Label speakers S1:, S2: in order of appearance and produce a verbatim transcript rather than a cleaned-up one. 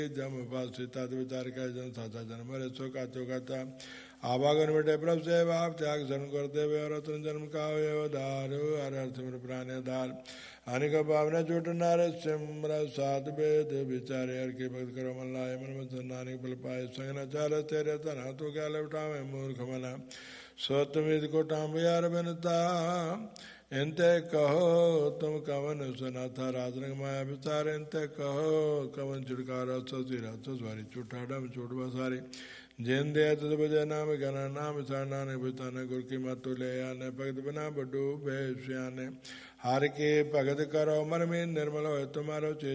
S1: जम पासी तद विचार कह जन साचा जन्म रे सो काचो काचा आवागन बेटे प्रभु से आप त्याग जन्म करते हुए और रतन जन्म का दार हर अर्थ में प्राण धार अनेक भावना चोट नारे सिमर साध वेद विचारे हर के भक्त करो मन लाए मन मत नानक बल पाए संग न चाल तेरे तना तो क्या लौटावे मूर्ख मना सो तुम को टाम यार बनता इनते कहो तुम कवन सुना था राजरंग माया विचार इनते कहो कवन छुटकारा ससुरा ससुरी चुटा डम चोट बसारी जिन दे तुझ बजे नाम गना नाम साना ने बुताने गुर की मत ले आने भगत बिना बडू बेस्याने हर के भगत करो मन में निर्मल हो तुम्हारो